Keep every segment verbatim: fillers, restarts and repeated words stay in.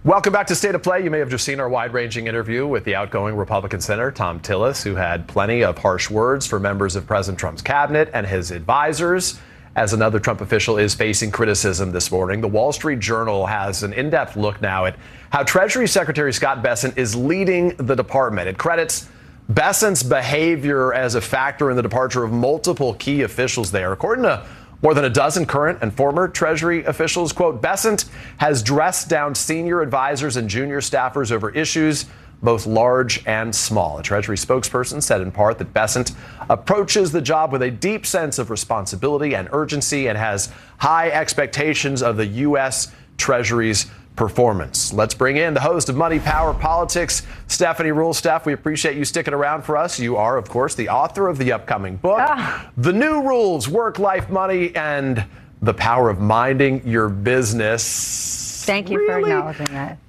Welcome back to State of Play. You may have just seen our wide-ranging interview with the outgoing Republican Senator Thom Tillis, who had plenty of harsh words for members of President Trump's cabinet and his advisors, as another Trump official is facing criticism this morning. The Wall Street Journal has an in-depth look now at how Treasury Secretary Scott Bessent is leading the department. It credits Bessent's behavior as a factor in the departure of multiple key officials there. According to more than a dozen current and former Treasury officials, quote, Bessent has dressed down senior advisors and junior staffers over issues both large and small. A Treasury spokesperson said in part that Bessent approaches the job with a deep sense of responsibility and urgency and has high expectations of the U S. Treasury's performance. Let's bring in the host of Money, Power, Politics, Stephanie Ruhle. Steph, we appreciate you sticking around for us. You are, of course, the author of the upcoming book, ah. The New Rules, Work, Life, Money, and the Power of Minding Your Business. Thank you really? for acknowledging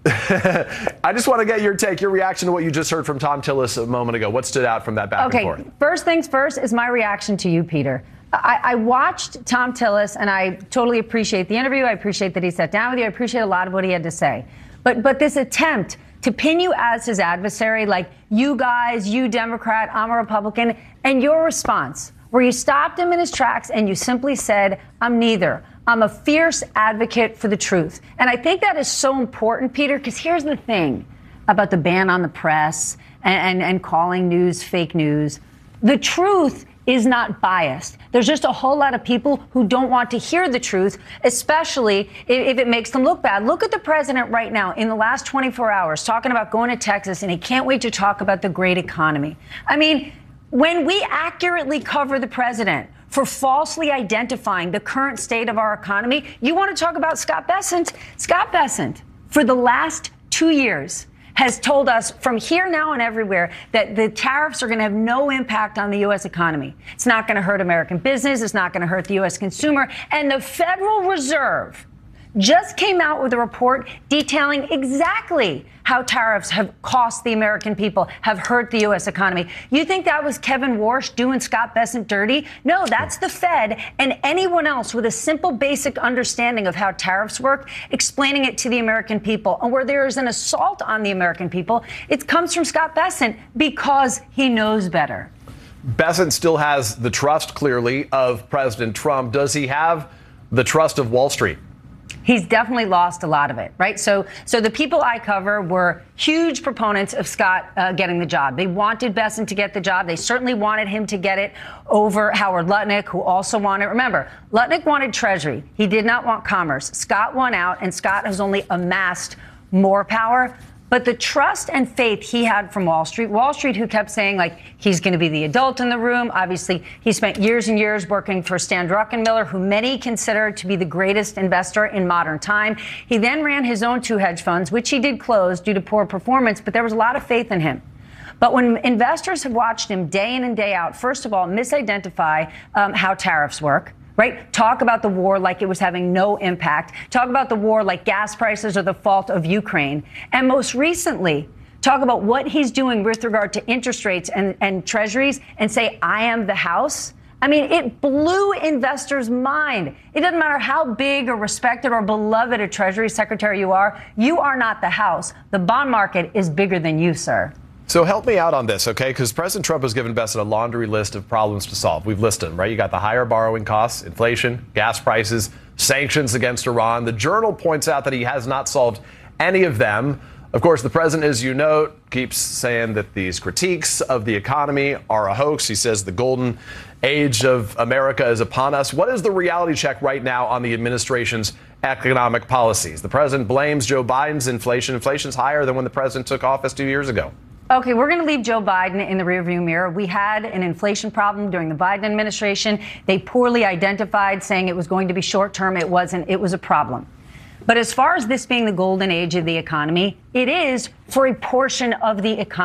that. I just want to get your take, your reaction to what you just heard from Thom Tillis a moment ago. What stood out from that back okay, and forth? First things first is my reaction to you, Peter. I, I watched Thom Tillis, and I totally appreciate the interview. I appreciate that he sat down with you. I appreciate a lot of what he had to say. But but this attempt to pin you as his adversary, like you guys, you Democrat, I'm a Republican, and your response, where you stopped him in his tracks and you simply said, I'm neither. I'm a fierce advocate for the truth. And I think that is so important, Peter, because here's the thing about the ban on the press and, and, and calling news fake news. The truth is not biased. There's just a whole lot of people who don't want to hear the truth, especially if, if it makes them look bad. Look at the president right now in the last twenty-four hours talking about going to Texas, and he can't wait to talk about the great economy. I mean, when we accurately cover the president for falsely identifying the current state of our economy, you want to talk about Scott Bessent? Scott Bessent, for the last two years, has told us from here, now, and everywhere that the tariffs are going to have no impact on the U S economy. It's not going to hurt American business. It's not going to hurt the U S consumer. And the Federal Reserve just came out with a report detailing exactly how tariffs have cost the American people, have hurt the U S economy. You think that was Kevin Warsh doing Scott Bessent dirty? No, that's the Fed and anyone else with a simple, basic understanding of how tariffs work, explaining it to the American people. And where there is an assault on the American people, it comes from Scott Bessent because he knows better. Bessent still has the trust, clearly, of President Trump. Does he have the trust of Wall Street? He's definitely lost a lot of it, right? So so the people I cover were huge proponents of Scott uh, getting the job. They wanted Bessent to get the job. They certainly wanted him to get it over Howard Lutnick, who also wanted, remember, Lutnick wanted Treasury. He did not want Commerce. Scott won out, and Scott has only amassed more power. But the trust and faith he had from Wall Street, Wall Street, who kept saying, like, he's going to be the adult in the room. Obviously, he spent years and years working for Stan Druckenmiller, who many consider to be the greatest investor in modern time. He then ran his own two hedge funds, which he did close due to poor performance, but there was a lot of faith in him. But when investors have watched him day in and day out, first of all, misidentify um, how tariffs work. Right? Talk about the war like it was having no impact. Talk about the war like gas prices are the fault of Ukraine. And most recently, talk about what he's doing with regard to interest rates and, and treasuries and say, I am the House. I mean, it blew investors' mind. It doesn't matter how big or respected or beloved a Treasury Secretary you are. You are not the House. The bond market is bigger than you, sir. So help me out on this, okay? Because President Trump has given Bessent a laundry list of problems to solve. We've listed them, right? You got the higher borrowing costs, inflation, gas prices, sanctions against Iran. The Journal points out that he has not solved any of them. Of course, the president, as you note, keeps saying that these critiques of the economy are a hoax. He says the golden age of America is upon us. What is the reality check right now on the administration's economic policies? The president blames Joe Biden's inflation. Inflation's higher than when the president took office two years ago. Okay, we're going to leave Joe Biden in the rearview mirror. We had an inflation problem during the Biden administration. They poorly identified, saying it was going to be short term. It wasn't. It was a problem. But as far as this being the golden age of the economy, it is for a portion of the economy,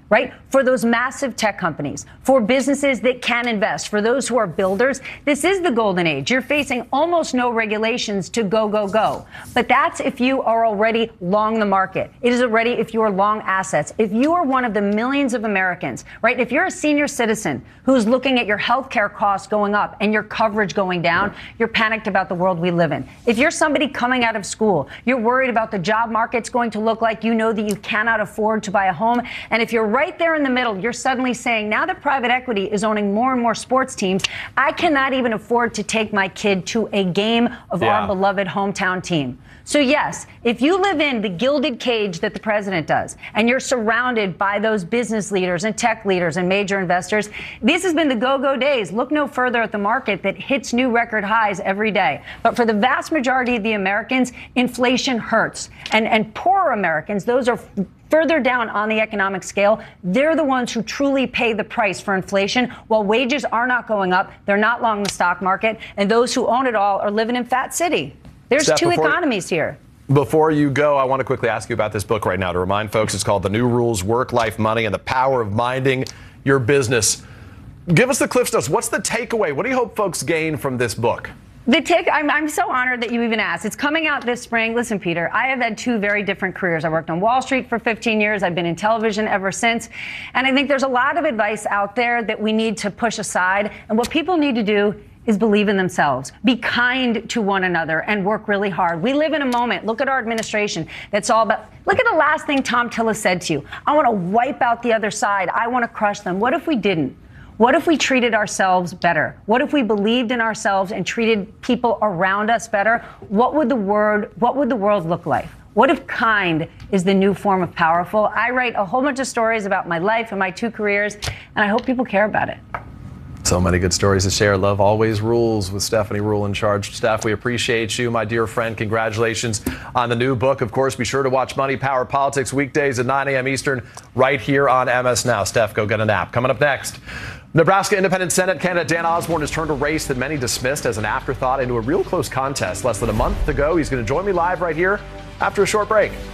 right? For those massive tech companies, for businesses that can invest, for those who are builders, this is the golden age. You're facing almost no regulations to go, go, go. But that's if you are already long the market. It is already if you are long assets. If you are one of the millions of Americans, right? If you're a senior citizen who's looking at your healthcare costs going up and your coverage going down, you're panicked about the world we live in. If you're somebody coming out of school, you're worried about the job market's going to look like, you know that you cannot afford to buy a home. And if you're right there in the middle, you're suddenly saying, now that private equity is owning more and more sports teams, I cannot even afford to take my kid to a game of yeah. our beloved hometown team. So yes, if you live in the gilded cage that the president does, and you're surrounded by those business leaders and tech leaders and major investors, this has been the go-go days. Look no further at the market that hits new record highs every day. But for the vast majority of the Americans, inflation hurts. And, and poorer Americans, those are further down on the economic scale, they're the ones who truly pay the price for inflation. While wages are not going up, they're not long the stock market, and those who own it all are living in Fat City. There's Steph, two before, economies here. Before you go, I want to quickly ask you about this book right now. To remind folks, it's called The New Rules, Work, Life, Money, and the Power of Minding Your Business. Give us the Cliff Notes. What's the takeaway? What do you hope folks gain from this book? The take, I'm, I'm so honored that you even asked. It's coming out this spring. Listen, Peter, I have had two very different careers. I worked on Wall Street for fifteen years. I've been in television ever since. And I think there's a lot of advice out there that we need to push aside. And what people need to do is believe in themselves, be kind to one another, and work really hard. We live in a moment. Look at our administration. That's all about. Look at the last thing Thom Tillis said to you. I want to wipe out the other side. I want to crush them. What if we didn't? What if we treated ourselves better? What if we believed in ourselves and treated people around us better? What would the word, what would the world look like? What if kind is the new form of powerful? I write a whole bunch of stories about my life and my two careers, and I hope people care about it. So many good stories to share. Love always rules with Stephanie Ruhle in charge. Steph, we appreciate you, my dear friend. Congratulations on the new book. Of course, be sure to watch Money, Power, Politics weekdays at nine a.m. Eastern right here on M S Now. Steph, go get a nap. Coming up next, Nebraska Independent Senate candidate Dan Osborne has turned a race that many dismissed as an afterthought into a real close contest. Less than a month to go. He's going to join me live right here after a short break.